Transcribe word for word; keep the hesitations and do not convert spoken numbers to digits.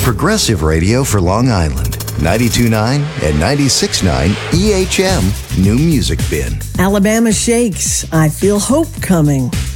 Progressive radio for Long Island. ninety-two point nine and ninety-six point nine E H M New Music Bin. Alabama Shakes, I Feel Hope Coming.